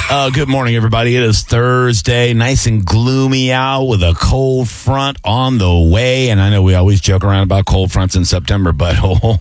Good morning, everybody. It is Thursday, nice and gloomy out with a cold front on the way. And I know we always joke around about cold fronts in September, but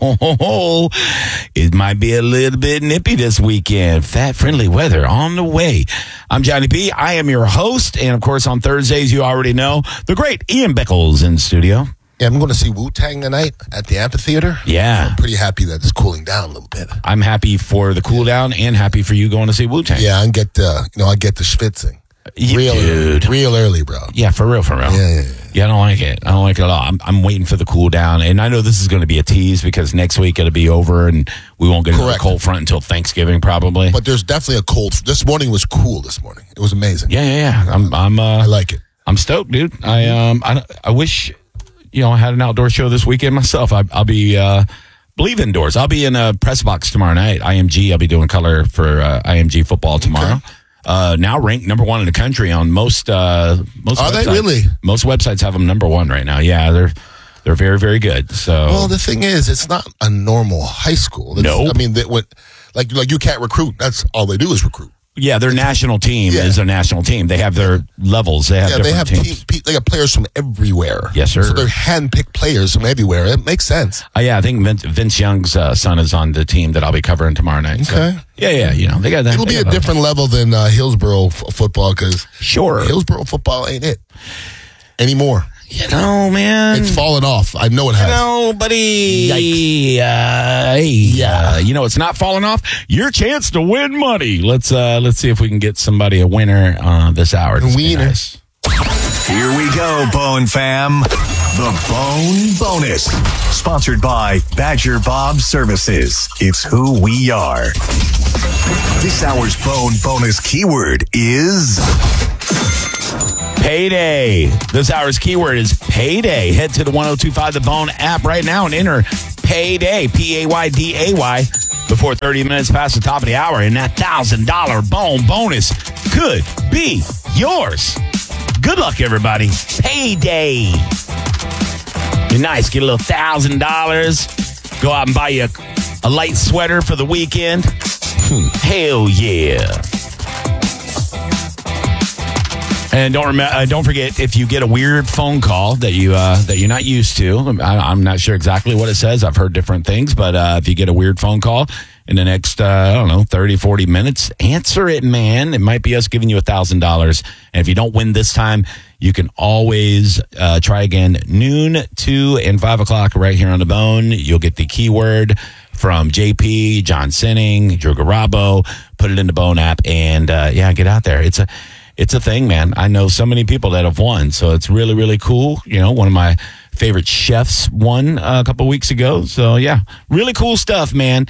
it might be a little bit nippy this weekend. Fat-friendly weather on the way. I'm Johnny B. I am your host. And, of course, on Thursdays, you already know, the great Ian Beckles in studio. Yeah, I'm going to see Wu-Tang tonight at the amphitheater. Yeah. I'm pretty happy that it's cooling down a little bit. I'm happy for the cool down and happy for you going to see Wu-Tang. Yeah, I get the schwitzing. Real early, bro. Yeah, for real. Yeah, I don't like it. I don't like it at all. I'm waiting for the cool down, and I know this is going to be a tease because next week it'll be over, and we won't get into the cold front until Thanksgiving probably. But there's definitely a cold. This morning was cool. This morning it was amazing. Yeah. I like it. I'm stoked, dude. I wish I had an outdoor show this weekend myself. I'll be believe indoors. I'll be in a press box tomorrow night. IMG. I'll be doing color for IMG football tomorrow. Okay. Now ranked number 1 in the country on most websites. Are they really? Most websites have them number 1 right now. Yeah, they're very, very good. So, well, the thing is, it's not a normal high school. No, I mean, like you can't recruit. That's all they do is recruit. Yeah, their national team is a national team. They have their levels. They have different teams. They have players from everywhere. Yes, sir. So they're hand-picked players from everywhere. It makes sense. Yeah, I think Vince Young's son is on the team that I'll be covering tomorrow night. Okay. So, yeah. They got that. It'll be a different level than Hillsborough football because Hillsborough football ain't it anymore. Man. It's fallen off. I know it has. Buddy. Yikes. It's not falling off. Your chance to win money. Let's see if we can get somebody a winner this hour. Wiener. Nice. Here we go, Bone Fam. The Bone Bonus. Sponsored by Badger Bob Services. It's who we are. This hour's Bone Bonus keyword is payday. This hour's keyword is payday. Head to the 1025 The Bone app right now and enter payday, Payday, before 30 minutes past the top of the hour, and that $1,000 Bone Bonus could be yours. Good luck, everybody. Payday. You're nice. Get a little $1,000. Go out and buy you a light sweater for the weekend. Hell yeah. And don't forget, if you get a weird phone call that you're not used to, I'm not sure exactly what it says. I've heard different things, but if you get a weird phone call in the next 30, 40 minutes, answer it, man. It might be us giving you $1,000. And if you don't win this time, you can always try again noon, 2, and 5 o'clock right here on the Bone. You'll get the keyword from JP, John Sinning, Drew Garabo. Put it in the Bone app, and get out there. It's a thing, man. I know so many people that have won, so it's really, really cool. One of my favorite chefs won a couple weeks ago. So, yeah, really cool stuff, man.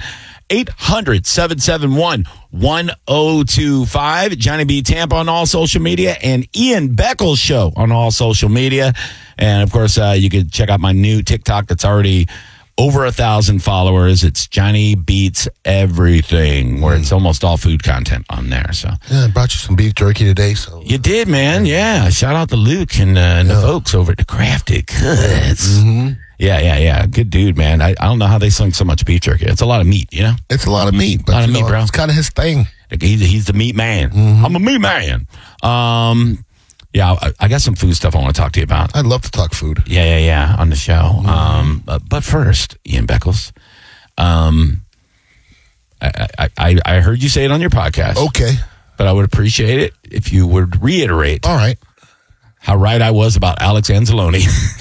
800-771-1025. Johnny B. Tampa on all social media, and Ian Beckles Show on all social media. And, of course, you can check out my new TikTok that's already over 1,000 followers. It's Johnny Beats Everything, where it's almost all food content on there. So yeah, I brought you some beef jerky today. So you did, man. Yeah, shout out to Luke and the folks over at the Crafted Cuts. Mm-hmm. Yeah. Good dude, man. I don't know how they sling so much beef jerky. It's a lot of meat, It's a lot of meat, but a lot of meat, bro. It's kind of his thing. He's the meat man. Mm-hmm. I'm a meat man. Yeah, I got some food stuff I want to talk to you about. I'd love to talk food. Yeah, on the show. But first, Ian Beckles, I heard you say it on your podcast. Okay. But I would appreciate it if you would reiterate. All right. How right I was about Alex Anzalone.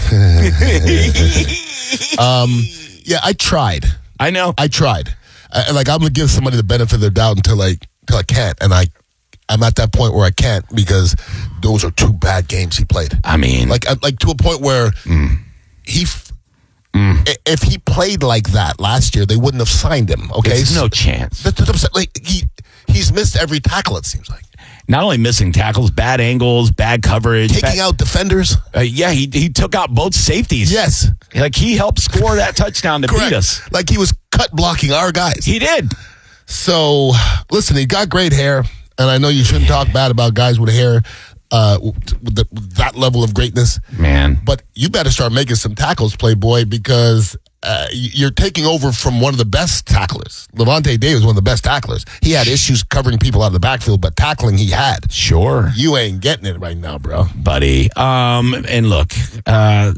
Yeah, I tried. I know. I tried. I'm going to give somebody the benefit of their doubt until I can't, and I'm at that point where I can't because those are 2 bad games he played. I mean, like to a point where if he played like that last year, they wouldn't have signed him. Okay, there's no chance. That's what I'm saying. Like he's missed every tackle. It seems like. Not only missing tackles, bad angles, bad coverage, taking out defenders. He took out both safeties. Yes, like he helped score that touchdown to beat us. Like he was cut blocking our guys. He did. So listen, he got great hair. And I know you shouldn't talk bad about guys with hair. that level of greatness. Man. But you better start making some tackles, Playboy, because you're taking over from one of the best tacklers. Levante David was one of the best tacklers. He had issues covering people out of the backfield, but tackling he had. Sure. You ain't getting it right now, bro. Buddy. And look, Todd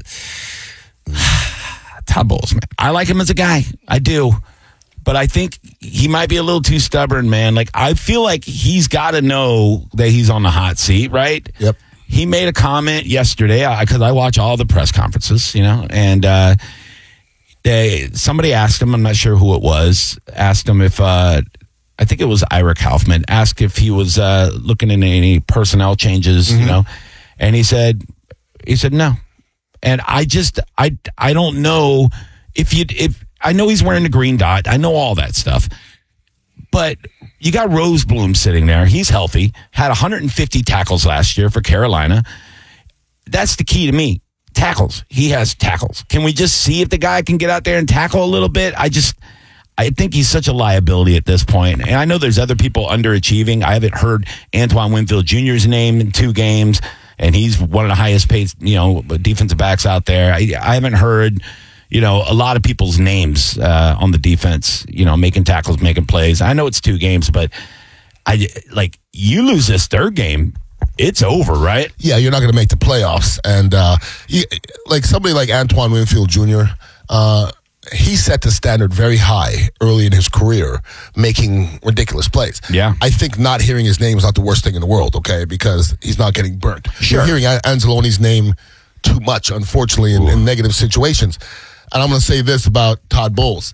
Bowles, man. I like him as a guy. I do. But I think he might be a little too stubborn, man. Like, I feel like he's got to know that he's on the hot seat, right? Yep. He made a comment yesterday, because I watch all the press conferences, and somebody asked him, I'm not sure who it was, asked him if, I think it was Ira Kaufman, asked if he was looking into any personnel changes, and he said no. And I don't know if I know he's wearing the green dot. I know all that stuff. But you got Rosebloom sitting there. He's healthy. Had 150 tackles last year for Carolina. That's the key to me. Tackles. He has tackles. Can we just see if the guy can get out there and tackle a little bit? I think he's such a liability at this point. And I know there's other people underachieving. I haven't heard Antoine Winfield Jr.'s name in 2 games, and he's one of the highest paid, defensive backs out there. I haven't heard a lot of people's names on the defense, making tackles, making plays. I know it's 2 games, but you lose this 3rd game, it's over, right? Yeah, you're not going to make the playoffs. And somebody like Antoine Winfield Jr., he set the standard very high early in his career, making ridiculous plays. Yeah. I think not hearing his name is not the worst thing in the world, okay, because he's not getting burnt. Sure. You're hearing Anzalone's name too much, unfortunately, in negative situations. And I'm going to say this about Todd Bowles.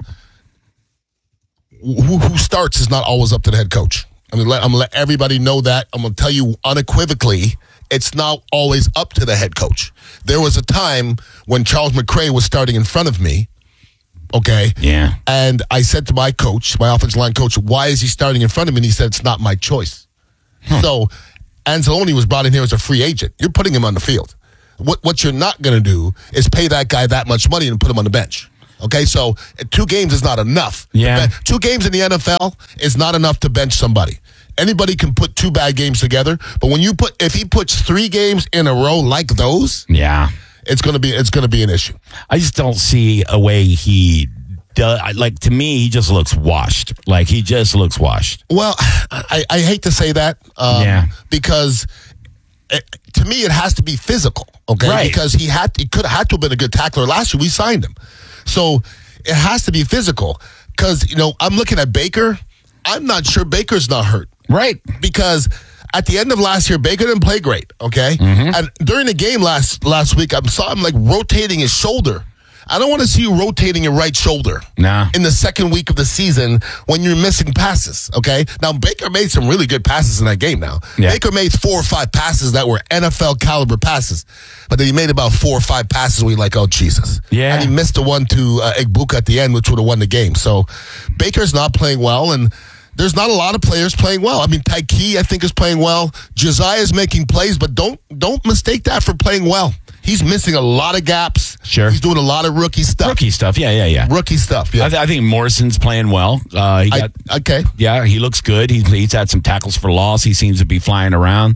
Who starts is not always up to the head coach. I'm going to let everybody know that. I'm going to tell you unequivocally, it's not always up to the head coach. There was a time when Charles McCray was starting in front of me, okay? Yeah. And I said to my coach, my offensive line coach, why is he starting in front of me? And he said, it's not my choice. So Anzalone was brought in here as a free agent. You're putting him on the field. What you're not going to do is pay that guy that much money and put him on the bench. Okay, so 2 games is not enough. Yeah. 2 games in the NFL is not enough to bench somebody. Anybody can put 2 bad games together, but if he puts 3 games in a row like those, yeah, it's going to be an issue. I just don't see a way he does. To me, he just looks washed. He just looks washed. Well, I hate to say that, because to me, it has to be physical, okay? Right. Because he could have to have been a good tackler last year. We signed him. So it has to be physical. Because, I'm looking at Baker. I'm not sure Baker's not hurt. Right. Because at the end of last year, Baker didn't play great, okay? Mm-hmm. And during the game last week, I saw him, rotating his shoulder. I don't want to see you rotating your right shoulder in the 2nd week of the season when you're missing passes, okay? Now, Baker made some really good passes in that game now. Yeah. Baker made 4 or 5 passes that were NFL caliber passes, but then he made about 4 or 5 passes where you're like, oh, Jesus. Yeah. And he missed the one to Egbuka at the end, which would have won the game. So Baker's not playing well, and there's not a lot of players playing well. I mean, Tyke, I think, is playing well. Josiah's making plays, but don't mistake that for playing well. He's missing a lot of gaps. Sure. He's doing a lot of rookie stuff. Rookie stuff, yeah. Rookie stuff, yeah. I think Morrison's playing well. Okay. Yeah, he looks good. He's had some tackles for loss. He seems to be flying around.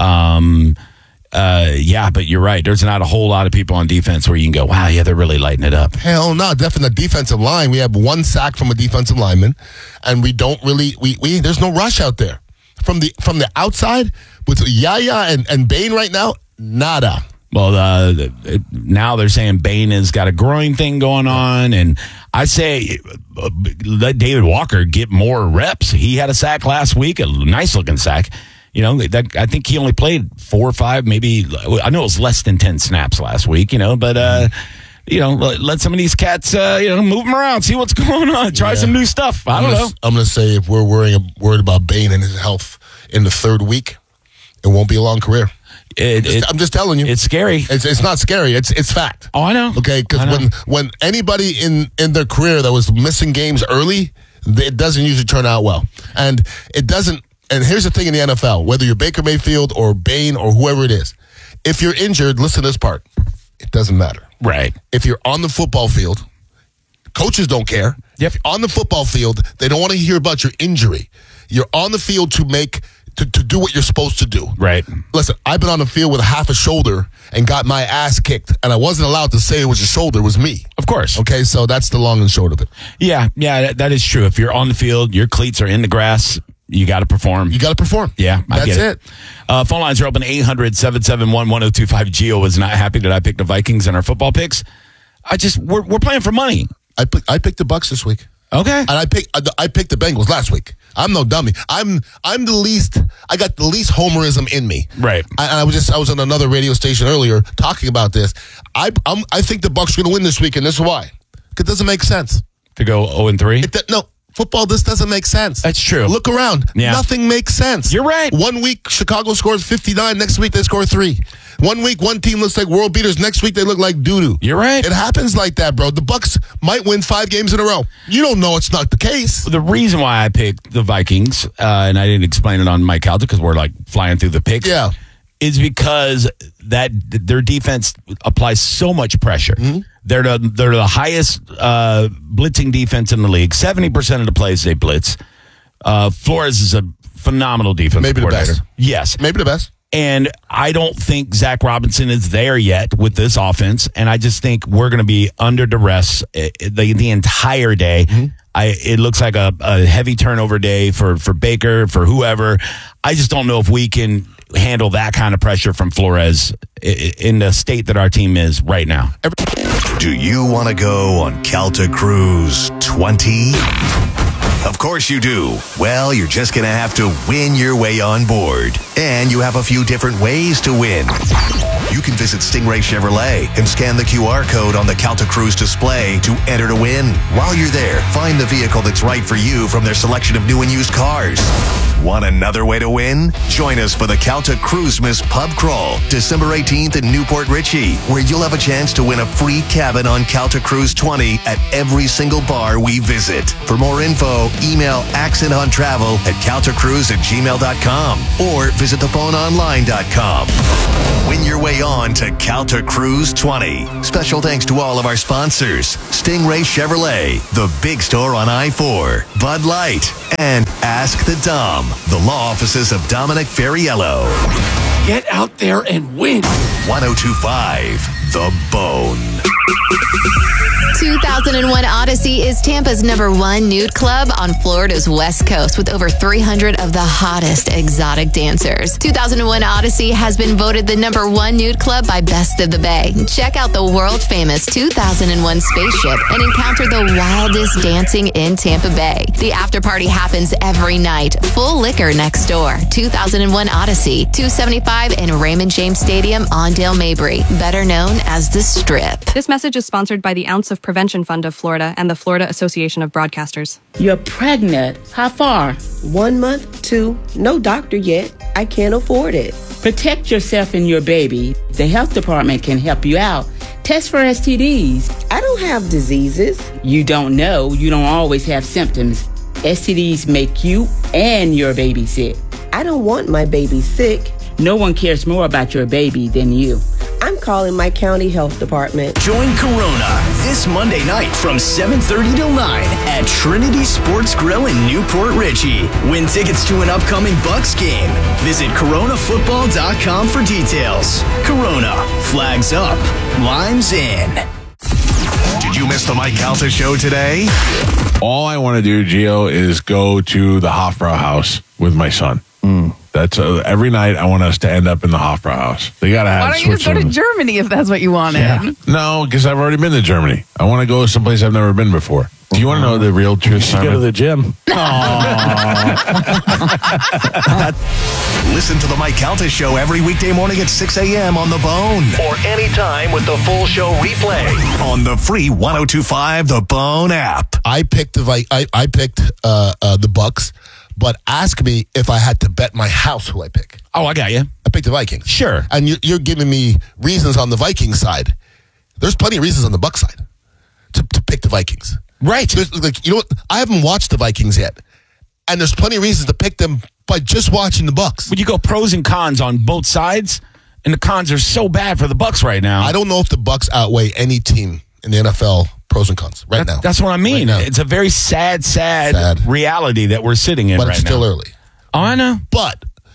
But you're right. There's not a whole lot of people on defense where you can go, wow, yeah, they're really lighting it up. Hell no. Definitely the defensive line. We have 1 sack from a defensive lineman, and we don't really there's no rush out there. From the outside, with Yaya and Bain right now, nada. Well, now they're saying Bain has got a groin thing going on, and I say let David Walker get more reps. He had a sack last week, a nice-looking sack. I think he only played 4 or 5, maybe. I know it was less than 10 snaps last week, but let some of these cats, move them around, see what's going on, try some new stuff. I don't know. I'm going to say if we're worried about Bain and his health in the 3rd week, it won't be a long career. I'm just telling you. It's scary. It's not scary. It's fact. Oh, I know. Okay, because when anybody in their career that was missing games early, it doesn't usually turn out well. And it doesn't. And here's the thing in the NFL, whether you're Baker Mayfield or Bain or whoever it is, if you're injured, listen to this part. It doesn't matter. Right. If you're on the football field, coaches don't care. Yep. On the football field, they don't want to hear about your injury. You're on the field to make to do what you're supposed to do. Right. Listen, I've been on the field with half a shoulder and got my ass kicked, and I wasn't allowed to say it was a shoulder. It was me. Of course. Okay, so that's the long and short of it. Yeah, that is true. If you're on the field, your cleats are in the grass, you got to perform. You got to perform. Yeah, I that's get it. Phone lines are open 800-771-1025. Gio was not happy that I picked the Vikings in our football picks. We're playing for money. I picked the Bucs this week. Okay. And I picked the Bengals last week. I'm no dummy. I'm the least. I got the least homerism in me. Right. I was on another radio station earlier talking about this. I think the Bucs are going to win this week, and this is why. Because it doesn't make sense To go 0-3? No. Football, this doesn't make sense. That's true. Look around. Yeah. Nothing makes sense. You're right. 1 week, Chicago scores 59. Next week, they score 3. 1 week, one team looks like world beaters. Next week, they look like doo-doo. You're right. It happens like that, bro. The Bucs might win 5 games in a row. You don't know it's not the case. The reason why I picked the Vikings, and I didn't explain it on Mike Calta because we're like flying through the picks, is because that their defense applies so much pressure. Mm-hmm. They're the highest blitzing defense in the league. 70% of the plays they blitz. Flores is a phenomenal defensive Maybe the coordinator. best. Yes. Maybe the best. And I don't think Zach Robinson is there yet with this offense. And I just think we're going to be under duress the entire day. Mm-hmm. It looks like a heavy turnover day for Baker, for whoever. I just don't know if we can handle that kind of pressure from Flores in the state that our team is right now. Do you want to go on Calta Cruise 20? Of course you do. Well, you're just going to have to win your way on board. And you have a few different ways to win. You can visit Stingray Chevrolet and scan the QR code on the Calta Cruise display to enter to win. While you're there, find the vehicle that's right for you from their selection of new and used cars. Want another way to win? Join us for the Calta Cruisemas Pub Crawl, December 18th in Newport Richey, where you'll have a chance to win a free cabin on Calta Cruise 20 at every single bar we visit. For more info, email accenthunttravel@caltacruise@gmail.com or visit thephoneonline.com. Win your way on to Calta Cruise 20. Special thanks to all of our sponsors: Stingray Chevrolet, the big store on I-4, Bud Light, and Ask the Dom, the law offices of Dominic Ferriello. Get out there and win. 1025 The Bone. 2001 Odyssey is Tampa's #1 nude club on Florida's West Coast with over 300 of the hottest exotic dancers. 2001 Odyssey has been voted the #1 nude club by Best of the Bay. Check out the world-famous 2001 spaceship and encounter the wildest dancing in Tampa Bay. The after party happens every night. Full liquor next door. 2001 Odyssey, 275 in Raymond James Stadium on Dale Mabry, better known as the Strip. This message is sponsored by the Ounce of Prevention Fund of Florida and the Florida Association of Broadcasters. You're pregnant. How far? 1 month, 2. No doctor yet. I can't afford it. Protect yourself and your baby. The health department can help you out. Test for STDs. I don't have diseases. You don't know. You don't always have symptoms. STDs make you and your baby sick. I don't want my baby sick. No one cares more about your baby than you. I'm calling my county health department. Join Corona this Monday night from 7:30 till 9 at Trinity Sports Grill in Newport Richey. Win tickets to an upcoming Bucs game. Visit coronafootball.com for details. Corona, flags up, limes in. Did you miss the Mike Calta show today? All I want to do, Gio, is go to the Hofbrau house with my son. That's every night. I want us to end up in the Hofbrau house. They got to have. Why don't you just go to Germany if that's what you wanted? Yeah. No, because I've already been to Germany. I want to go someplace I've never been before. Do you want to know the real truth? You should go to the gym. Listen to the Mike Calta show every weekday morning at 6 a.m. on The Bone. Or anytime with the full show replay on the free 1025 The Bone app. I picked the Bucs, but ask me if I had to bet my house who I pick. Oh, I got you. I picked the Vikings. Sure. And you're giving me reasons on the Vikings side. There's plenty of reasons on the Bucs side to pick the Vikings. Right. Like, you know what? I haven't watched the Vikings yet. And there's plenty of reasons to pick them by just watching the Bucs. When you go pros and cons on both sides, and the cons are so bad for the Bucs right now. I don't know if the Bucs outweigh any team in the NFL, pros and cons, right now. That's what I mean. Right, it's a very sad reality that we're sitting in right now. But it's still early. Oh, I know. But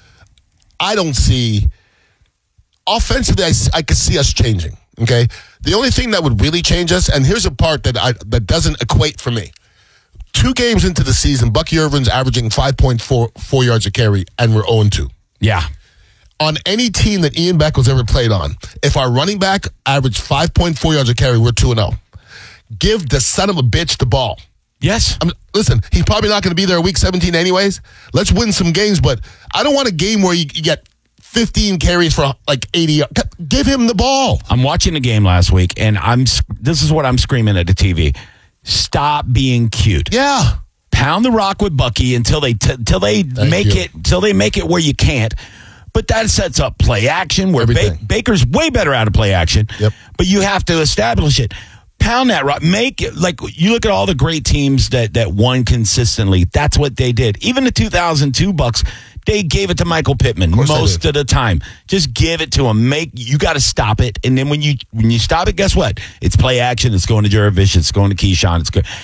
I don't see offensively. I could see us changing. Okay, the only thing that would really change us, and here's a part that doesn't equate for me. 2 games into the season, Bucky Irvin's averaging 5.4 yards a carry, and we're 0-2. Yeah. On any team that Ian Beckles ever played on, if our running back averaged 5.4 yards a carry, we're 2-0. Give the son of a bitch the ball. Yes. Listen, he's probably not going to be there week 17 anyways. Let's win some games, but I don't want a game where you get 15 carries for like 80 yards. Give him the ball. I'm watching the game last week, and this is what I'm screaming at the TV. Stop being cute. Yeah. Pound the rock with Bucky until they make it where you can't. But that sets up play action where Baker's way better out of play action. Yep. But you have to establish it. Pound that rock. Make it like you look at all the great teams that won consistently. That's what they did. Even the 2002 Bucks, they gave it to Michael Pittman most of the time. Just give it to him. You got to stop it. And then when you stop it, guess what? It's play action. It's going to Jurevich. It's going to Keyshawn. It's good.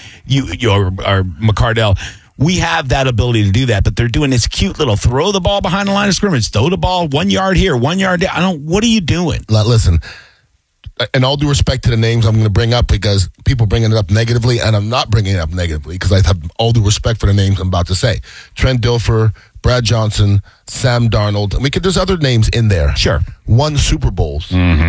Or McCardell. We have that ability to do that, but they're doing this cute little throw the ball behind the line of scrimmage, throw the ball 1 yard here, 1 yard there. What are you doing? Listen, and all due respect to the names I'm going to bring up because people bringing it up negatively, and I'm not bringing it up negatively because I have all due respect for the names I'm about to say. Trent Dilfer, Brad Johnson, Sam Darnold. There's other names in there. Sure. Won Super Bowls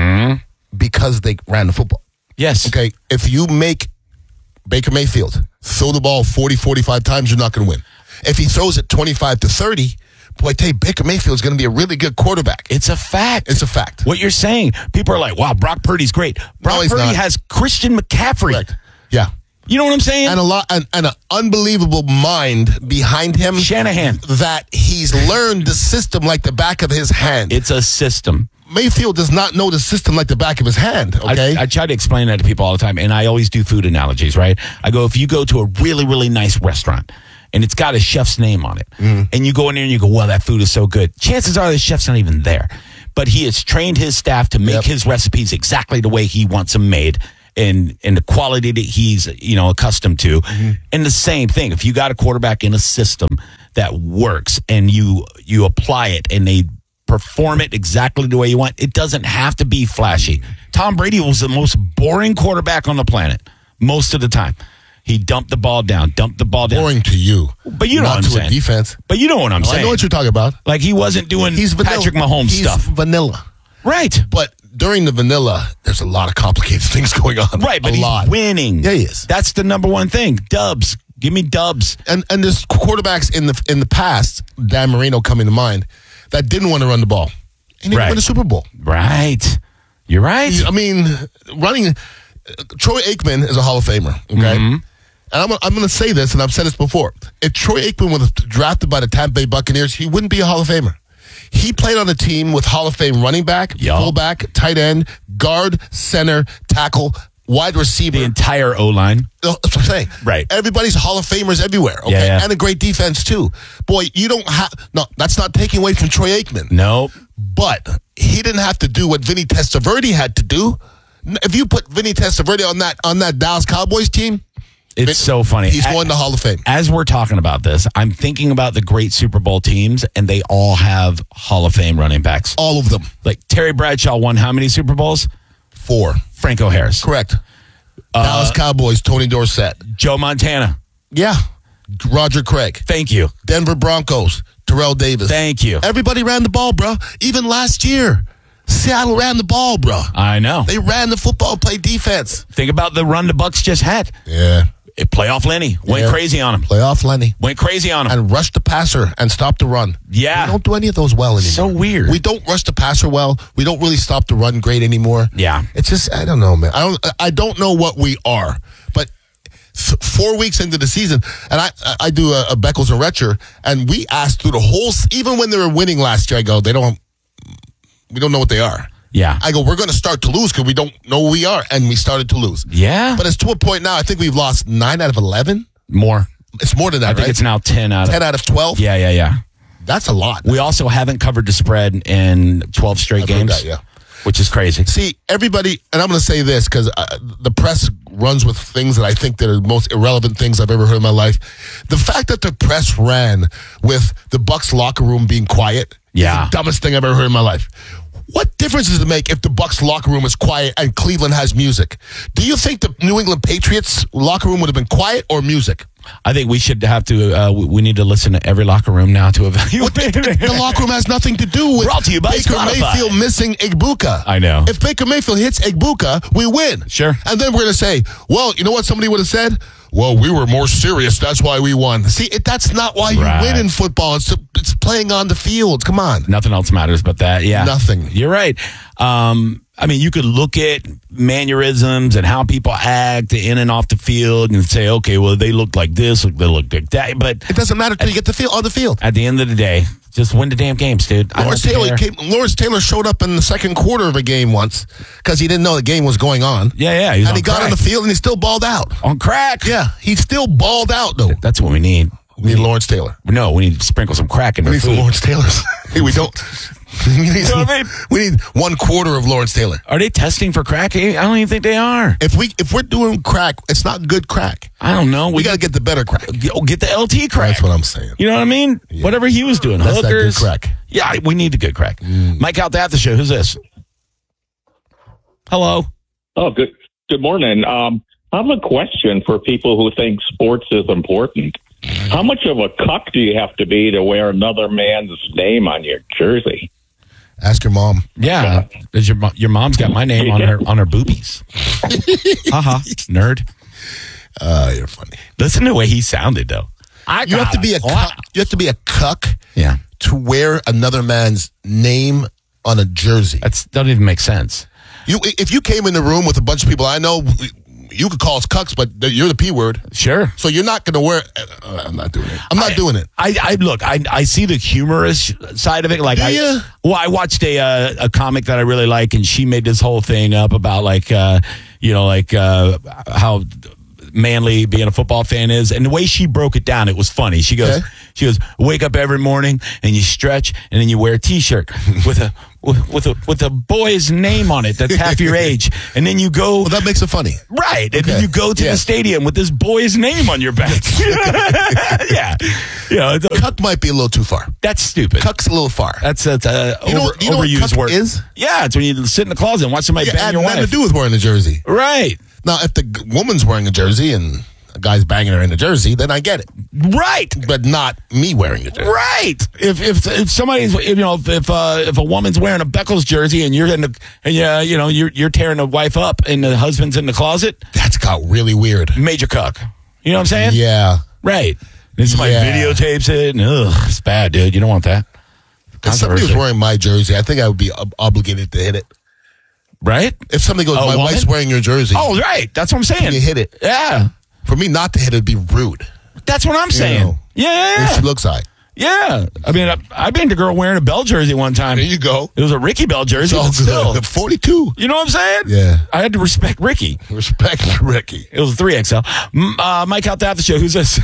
because they ran the football. Yes. Okay, if you make Baker Mayfield throw the ball 40, 45 times, you're not going to win. If he throws it 25 to 30, boy, I tell you, Baker Mayfield's going to be a really good quarterback. It's a fact. It's a fact. What you're saying, people are like, wow, Brock Purdy's great. Brock Purdy has Christian McCaffrey. Correct. Yeah. You know what I'm saying? And an unbelievable mind behind him. Shanahan. That he's learned the system like the back of his hand. It's a system. Mayfield does not know the system like the back of his hand, okay? I try to explain that to people all the time, and I always do food analogies, right? I go, if you go to a really, really nice restaurant, and it's got a chef's name on it, and you go in there and you go, well, that food is so good. Chances are the chef's not even there. But he has trained his staff to make his recipes exactly the way he wants them made and the quality that he's accustomed to. And the same thing, if you got a quarterback in a system that works and you apply it and they perform it exactly the way you want, it doesn't have to be flashy. Tom Brady was the most boring quarterback on the planet most of the time. He dumped the ball down. Boring to you. But you know what I'm saying. Not to a defense. But you know what I'm saying. I know what you're talking about. Like he wasn't doing Patrick Mahomes stuff. He's vanilla. Right. But during the vanilla, there's a lot of complicated things going on. Right, but he's winning. Yeah, he is. That's the number one thing. Dubs. Give me dubs. And there's quarterbacks in the past, Dan Marino coming to mind, that didn't want to run the ball. And he didn't win a Super Bowl. Right. You're right. I mean, Troy Aikman is a Hall of Famer, okay? And I'm going to say this, and I've said this before. If Troy Aikman was drafted by the Tampa Bay Buccaneers, he wouldn't be a Hall of Famer. He played on a team with Hall of Fame running back, fullback, tight end, guard, center, tackle, wide receiver. The entire O-line. That's what I'm saying. Right. Everybody's Hall of Famers everywhere, okay? Yeah. And a great defense, too. Boy, you don't have... No, that's not taking away from Troy Aikman. No. But he didn't have to do what Vinny Testaverde had to do. If you put Vinny Testaverde on that Dallas Cowboys team... It's so funny. He's going to Hall of Fame. As we're talking about this, I'm thinking about the great Super Bowl teams, and they all have Hall of Fame running backs. All of them. Like Terry Bradshaw won how many Super Bowls? 4. Franco Harris. Correct. Dallas Cowboys, Tony Dorsett. Joe Montana. Yeah. Roger Craig. Thank you. Denver Broncos, Terrell Davis. Thank you. Everybody ran the ball, bro. Even last year. Seattle ran the ball, bro. I know. They ran the football, played defense. Think about the run the Bucs just had. Yeah. Playoff Lenny went crazy on him. Playoff Lenny went crazy on him and rushed the passer and stopped the run. Yeah, we don't do any of those well anymore. So weird. We don't rush the passer well. We don't really stop the run great anymore. Yeah, it's just I don't know, man. I don't know what we are. But 4 weeks into the season, and I do a Beckles and Retcher, and we asked through the whole even when they were winning last year. I go, we don't know what they are. Yeah. I go, we're going to start to lose because we don't know who we are. And we started to lose. Yeah. But it's to a point now, I think we've lost 9 out of 11. More. It's more than that, I think it's now 10 out of 12. Yeah. That's a lot. We also haven't covered the spread in 12 straight games. That, yeah. Which is crazy. See, everybody, and I'm going to say this because the press runs with things that I think that are the most irrelevant things I've ever heard in my life. The fact that the press ran with the Bucs locker room being quiet Yeah. It's the dumbest thing I've ever heard in my life. What difference does it make if the Bucs locker room is quiet and Cleveland has music? Do you think the New England Patriots locker room would have been quiet or music? I think we should have to. We need to listen to every locker room now to evaluate. The locker room has nothing to do with Brought to you by Baker Spotify. Mayfield missing Egbuka. I know. If Baker Mayfield hits Egbuka, we win. Sure. And then we're going to say, well, you know what somebody would have said? Well, we were more serious. That's why we won. See, that's not why you win in football. It's playing on the field. Come on. Nothing else matters but that. Yeah. Nothing. You're right. I mean, you could look at mannerisms and how people act in and off the field and say, okay, well, they look like this, they look like that. But it doesn't matter until you get on the field. At the end of the day, just win the damn games, dude. Lawrence Taylor showed up in the second quarter of a game once because he didn't know the game was going on. Yeah. He got on the field and he still balled out. On crack. Yeah, he still balled out, though. That's what we need. We need Lawrence Taylor. No, we need to sprinkle some crack in we our need food. some Lawrence Taylors. Hey, we don't. We need 1/4 of Lawrence Taylor. Are they testing for crack? I don't even think they are. If we're doing crack, it's not good crack. I don't know. We got to get the better crack. Get the LT crack. That's what I'm saying. You know what I mean? Yeah. Whatever he was doing. That's Hookers. that good crack. Yeah, we need the good crack. Mike out there at the show. Who's this? Hello. Oh, good morning. I have a question for people who think sports is important. How much of a cuck do you have to be to wear another man's name on your jersey? Ask your mom. Yeah, your mom's got my name on her boobies. Nerd. You're funny. Listen to the way he sounded, though. You have to be a cuck. Yeah. To wear another man's name on a jersey. That doesn't even make sense. If you came in the room with a bunch of people I know, you could call us cucks, but you're the P word. Sure. So you're not going to wear. I'm not doing it. I'm not doing it. I see the humorous side of it. Like, I watched a comic that I really like, and she made this whole thing up about how manly being a football fan is, and the way she broke it down, it was funny. She goes, wake up every morning and you stretch, and then you wear a T-shirt with a boy's name on it that's half your age, and then you go. Well, that makes it funny, right? And then you go to the stadium with this boy's name on your back. Yeah, cuck might be a little too far. Overused stupid. Cuck's a little far. That's overused what word. Is? Yeah, it's when you sit in the closet and watch somebody bang your wife. Nothing to do with wearing a jersey, right? Now, if the woman's wearing a jersey and a guy's banging her in a jersey, then I get it. Right. But not me wearing a jersey. Right. If somebody's, if a woman's wearing a Beckles jersey and you're tearing the wife up and the husband's in the closet, that's got really weird. Major cuck. You know what I'm saying? Yeah. Right. And somebody videotapes it and it's bad, dude. You don't want that. If somebody was wearing my jersey, I think I would be obligated to hit it. Right? If somebody goes, my wife's wearing your jersey. Oh, right. That's what I'm saying. You hit it. Yeah. For me not to hit it would be rude. That's what I'm saying. Yeah. She looks high. Yeah. I mean, I banged a girl wearing a Bell jersey one time. There you go. It was a Ricky Bell jersey, but still. 42. You know what I'm saying? Yeah. I had to respect Ricky. Respect Ricky. It was a 3XL. Mike out there at the show. Who's this?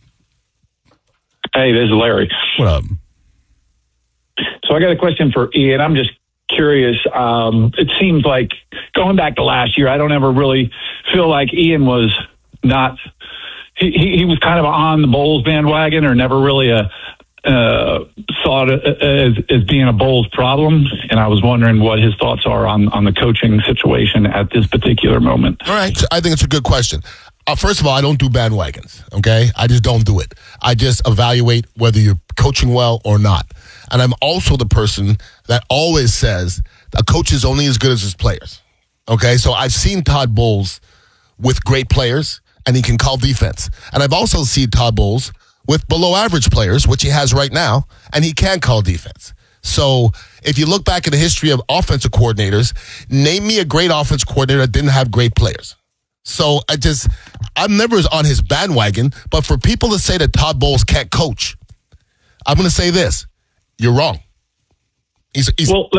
Hey, this is Larry. What up? So I got a question for Ian. I'm just curious. It seems like going back to last year, I don't ever really feel like Ian was not. He was kind of on the Bulls bandwagon, or never really thought as being a Bulls problem. And I was wondering what his thoughts are on the coaching situation at this particular moment. All right, I think it's a good question. First of all, I don't do bandwagons. Okay, I just don't do it. I just evaluate whether you're coaching well or not. And I'm also the person that always says a coach is only as good as his players. Okay, so I've seen Todd Bowles with great players, and he can call defense. And I've also seen Todd Bowles with below average players, which he has right now, and he can call defense. So if you look back at the history of offensive coordinators, name me a great offense coordinator that didn't have great players. So I'm never on his bandwagon, but for people to say that Todd Bowles can't coach, I'm going to say this. You're wrong. He's an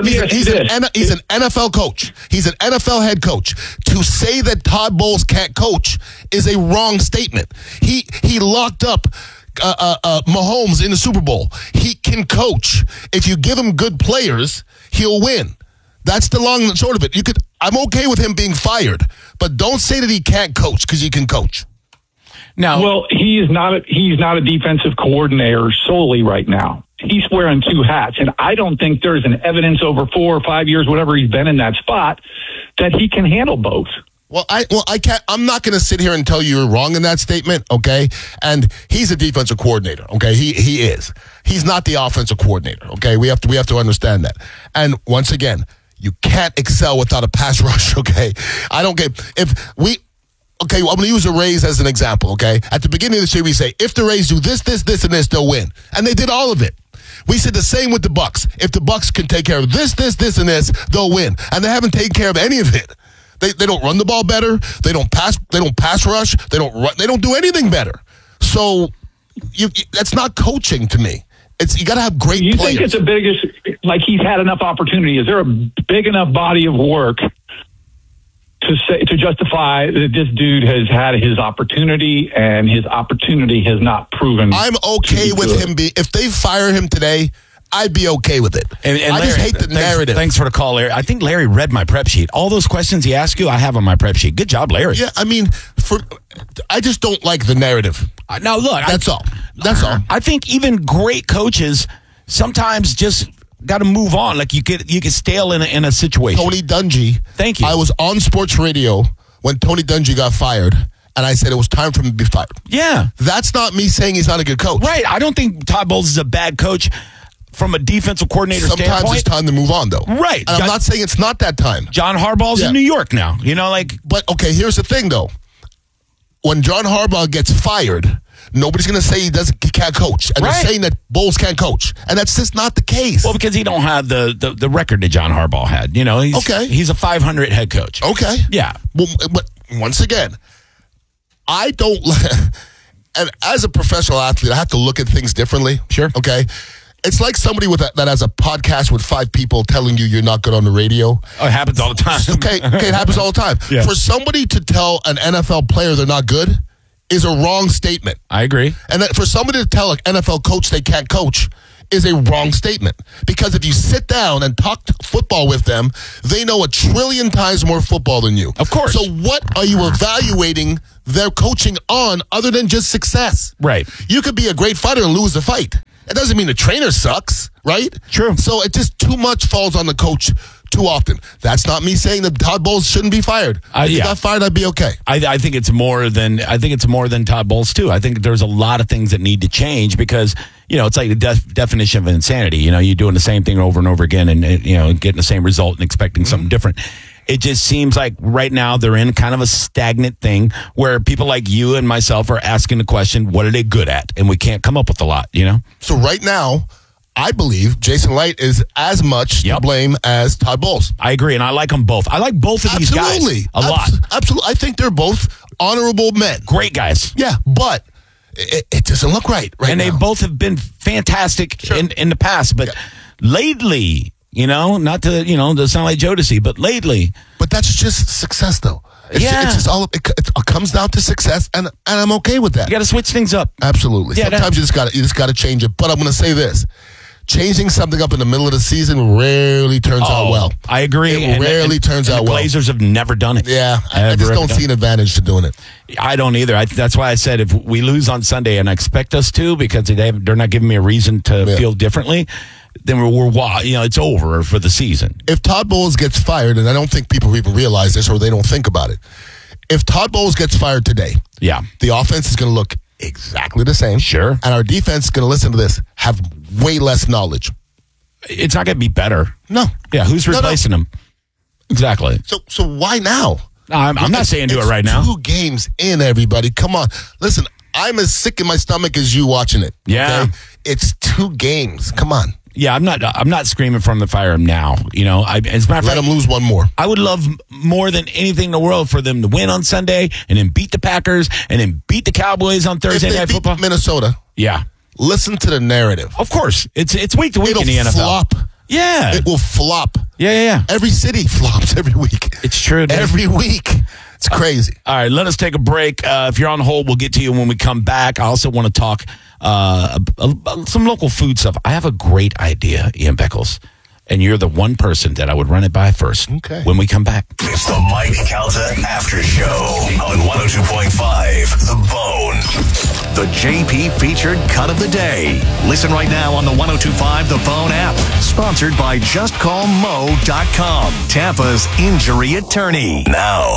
NFL coach. He's an NFL head coach. To say that Todd Bowles can't coach is a wrong statement. He locked up Mahomes in the Super Bowl. He can coach. If you give him good players, he'll win. That's the long and short of it. I'm okay with him being fired, but don't say that he can't coach, because he can coach. Now, well, he's not a defensive coordinator solely right now. he's wearing two hats. And I don't think there's an evidence over 4 or 5 years, whatever he's been in that spot, that he can handle both. Well, I can't. I'm not going to sit here and tell you you're wrong in that statement, okay? And he's a defensive coordinator, okay? He is. He's not the offensive coordinator, okay? We have to understand that. And once again, you can't excel without a pass rush, okay? I don't get Okay, well, I'm going to use the Rays as an example, okay? At the beginning of the series, we say, if the Rays do this, and this, they'll win. And they did all of it. We said the same with the Bucks. If the Bucks can take care of this, and this, they'll win. And they haven't taken care of any of it. They don't run the ball better. They don't pass rush. They don't do anything better. So that's not coaching to me. You got to have great players. You think it's the biggest, like he's had enough opportunity? Is there a big enough body of work to justify that this dude has had his opportunity and his opportunity has not proven? I'm okay with him if they fire him today, I'd be okay with it. And I just hate the narrative. Thanks for the call, Larry. I think Larry read my prep sheet. All those questions he asked you, I have on my prep sheet. Good job, Larry. Yeah, I mean, I just don't like the narrative. Now, look. That's all. I think even great coaches sometimes just got to move on. Like you get stale in a situation. Tony Dungy. Thank you. I was on sports radio when Tony Dungy got fired. And I said it was time for him to be fired. Yeah. That's not me saying he's not a good coach. Right. I don't think Todd Bowles is a bad coach from a defensive coordinator standpoint. Sometimes it's time to move on, though. Right. And I'm not saying it's not that time. John Harbaugh's in New York now. But, okay, here's the thing, though. When John Harbaugh gets fired, nobody's going to say he can't coach. And they're saying that Bowles can't coach. And that's just not the case. Well, because he don't have the record that John Harbaugh had. He's a 500 head coach. Okay. Yeah. Well, but once again, I don't, and as a professional athlete, I have to look at things differently. Sure. Okay. It's like somebody that has a podcast with 5 people telling you you're not good on the radio. Oh, it happens all the time. Okay, it happens all the time. Yeah. For somebody to tell an NFL player they're not good is a wrong statement. I agree. And that for somebody to tell an NFL coach they can't coach is a wrong statement. Because if you sit down and talk football with them, they know 1 trillion times more football than you. Of course. So what are you evaluating their coaching on other than just success? Right. You could be a great fighter and lose the fight. It doesn't mean the trainer sucks, right? True. So it just too much falls on the coach too often. That's not me saying that Todd Bowles shouldn't be fired. If he got fired, I'd be okay. I think it's more than Todd Bowles too. I think there's a lot of things that need to change because it's like the definition of insanity. You're doing the same thing over and over again, and getting the same result and expecting something different. It just seems like right now they're in kind of a stagnant thing where people like you and myself are asking the question, what are they good at? And we can't come up with a lot, So right now, I believe Jason Light is as much to blame as Todd Bowles. I agree, and I like them both. I like both of these guys a lot. Absolutely. I think they're both honorable men. Great guys. Yeah, but it doesn't look right now. And they both have been fantastic in the past, but lately... not to sound like Jodeci, but lately. But that's just success, though. It's just all. It comes down to success, and I'm okay with that. You got to switch things up. Absolutely. Yeah, sometimes you just got to change it. But I'm going to say this: changing something up in the middle of the season rarely turns out well. I agree. It rarely turns out well. The Blazers have never done it. Yeah, I just don't see an advantage to doing it. I don't either. That's why I said if we lose on Sunday, and I expect us to, because they're not giving me a reason to feel differently. Then it's over for the season. If Todd Bowles gets fired, and I don't think people even realize this or they don't think about it, if Todd Bowles gets fired today, the offense is going to look exactly the same. Sure. And our defense is going to listen to this, have way less knowledge. It's not going to be better. No. Yeah, who's replacing him? Exactly. So why now? I'm not saying do it right now. 2 games in, everybody. Come on. Listen, I'm as sick in my stomach as you watching it. Yeah. Okay? It's 2 games. Come on. Yeah, I'm not screaming from the fire him now. As a matter of fact, let them lose one more. I would love more than anything in the world for them to win on Sunday and then beat the Packers and then beat the Cowboys on Thursday Night Football. Minnesota. Yeah. Listen to the narrative. Of course. It's week to week in the NFL. Flop. Yeah. It will flop. Yeah. Every city flops every week. It's true. Every week. It's crazy. All right, let us take a break. If you're on hold, we'll get to you when we come back. I also want to talk some local food stuff. I have a great idea, Ian Beckles, and you're the one person that I would run it by first. Okay. When we come back. It's the Mike Calta After Show on 102.5 The Bone. the JP featured cut of the day. Listen right now on the 102.5 The Bone app. Sponsored by JustCallMo.com, Tampa's injury attorney. Now,